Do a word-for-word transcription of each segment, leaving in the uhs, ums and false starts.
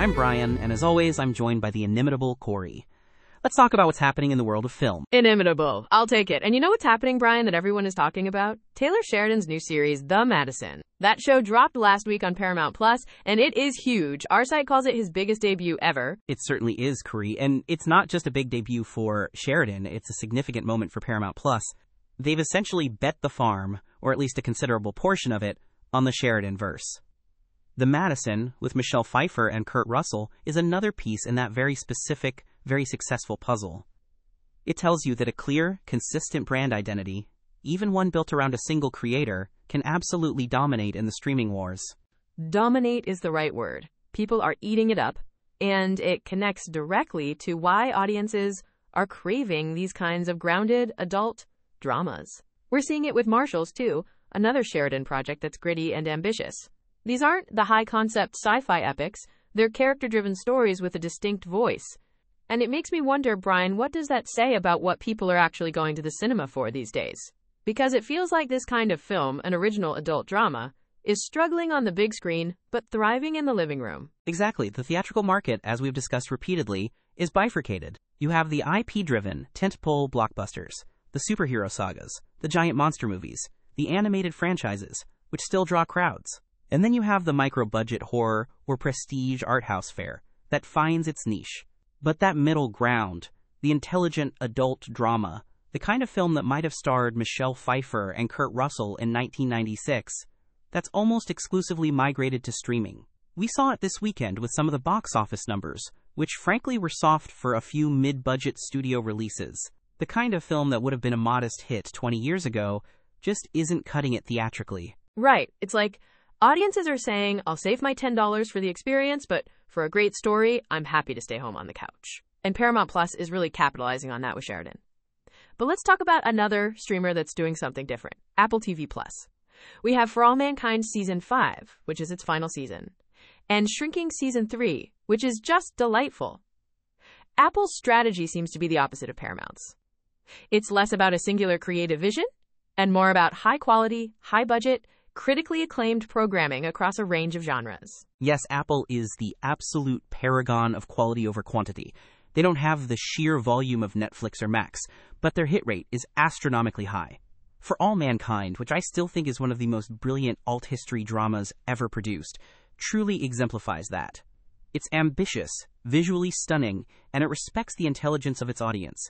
I'm Brian, and as always, I'm joined by the inimitable Corey. Let's talk about what's happening in the world of film. Inimitable. I'll take it. And you know what's happening, Brian, that everyone is talking about? Taylor Sheridan's new series, The Madison. That show dropped last week on Paramount Plus, and it is huge. Our site calls it his biggest debut ever. It certainly is, Corey, and it's not just a big debut for Sheridan, it's a significant moment for Paramount Plus. They've essentially bet the farm, or at least a considerable portion of it, on the Sheridan-verse. The Madison, with Michelle Pfeiffer and Kurt Russell, is another piece in that very specific, very successful puzzle. It tells you that a clear, consistent brand identity, even one built around a single creator, can absolutely dominate in the streaming wars. Dominate is the right word. People are eating it up, and it connects directly to why audiences are craving these kinds of grounded, adult dramas. We're seeing it with Marshals, too, another Sheridan project that's gritty and ambitious. These aren't the high-concept sci-fi epics, they're character-driven stories with a distinct voice. And it makes me wonder, Brian, what does that say about what people are actually going to the cinema for these days? Because it feels like this kind of film, an original adult drama, is struggling on the big screen, but thriving in the living room. Exactly. The theatrical market, as we've discussed repeatedly, is bifurcated. You have the I P-driven, tentpole blockbusters, the superhero sagas, the giant monster movies, the animated franchises, which still draw crowds. And then you have the micro-budget horror or prestige art house fare that finds its niche. But that middle ground, the intelligent adult drama, the kind of film that might have starred Michelle Pfeiffer and Kurt Russell in nineteen ninety-six, that's almost exclusively migrated to streaming. We saw it this weekend with some of the box office numbers, which frankly were soft for a few mid-budget studio releases. The kind of film that would have been a modest hit twenty years ago just isn't cutting it theatrically. Right. It's like, audiences are saying, I'll save my ten dollars for the experience, but for a great story, I'm happy to stay home on the couch. And Paramount Plus is really capitalizing on that with Sheridan. But let's talk about another streamer that's doing something different, Apple T V Plus. We have For All Mankind Season five, which is its final season, and Shrinking Season three, which is just delightful. Apple's strategy seems to be the opposite of Paramount's. It's less about a singular creative vision and more about high-quality, high-budget, critically acclaimed programming across a range of genres. Yes, Apple is the absolute paragon of quality over quantity. They don't have the sheer volume of Netflix or Max, but their hit rate is astronomically high. For All Mankind, which I still think is one of the most brilliant alt-history dramas ever produced, truly exemplifies that. It's ambitious, visually stunning, and it respects the intelligence of its audience.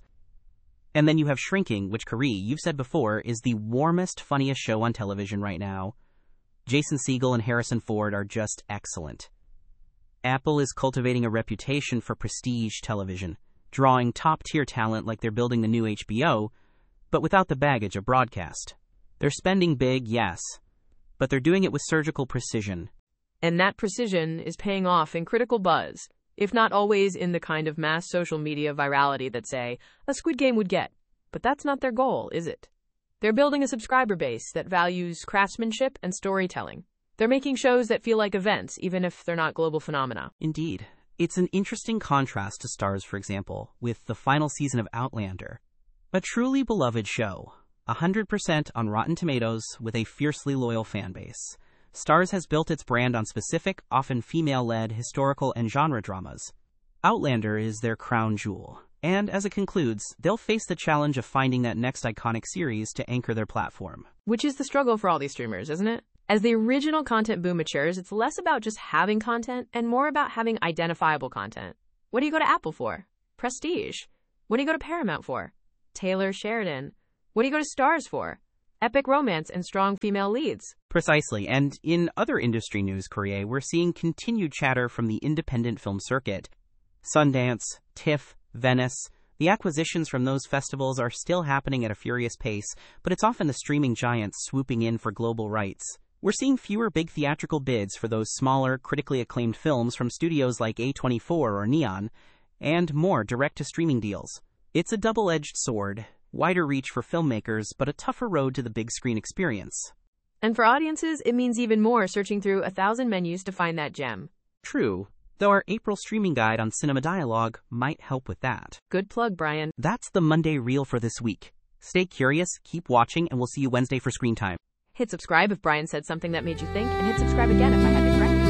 And then you have Shrinking, which, Corey, you've said before, is the warmest, funniest show on television right now. Jason Segel and Harrison Ford are just excellent. Apple is cultivating a reputation for prestige television, drawing top-tier talent like they're building the new H B O, but without the baggage of broadcast. They're spending big, yes, but they're doing it with surgical precision. And that precision is paying off in critical buzz, if not always in the kind of mass social media virality that, say, a Squid Game would get. But that's not their goal, is it? They're building a subscriber base that values craftsmanship and storytelling. They're making shows that feel like events, even if they're not global phenomena. Indeed. It's an interesting contrast to Starz, for example, with the final season of Outlander. A truly beloved show, one hundred percent on Rotten Tomatoes with a fiercely loyal fan base. Starz has built its brand on specific, often female-led, historical and genre dramas. Outlander is their crown jewel, and as it concludes, they'll face the challenge of finding that next iconic series to anchor their platform. Which is the struggle for all these streamers, isn't it? As the original content boom matures, it's less about just having content and more about having identifiable content. What do you go to Apple for? Prestige. What do you go to Paramount for? Taylor Sheridan. What do you go to Starz for? Epic romance and strong female leads. Precisely, and in other industry news, Corey, we're seeing continued chatter from the independent film circuit. Sundance, TIFF, Venice, the acquisitions from those festivals are still happening at a furious pace, but it's often the streaming giants swooping in for global rights. We're seeing fewer big theatrical bids for those smaller, critically acclaimed films from studios like A twenty-four or Neon, and more direct-to-streaming deals. It's a double-edged sword. Wider reach for filmmakers, but a tougher road to the big screen experience. And for audiences, it means even more searching through a thousand menus to find that gem. True, though our April streaming guide on Cinema Dialogue might help with that. Good plug, Brian. That's the Monday Reel for this week. Stay curious, keep watching, and we'll see you Wednesday for Screen Time. Hit subscribe if Brian said something that made you think, and hit subscribe again if I had to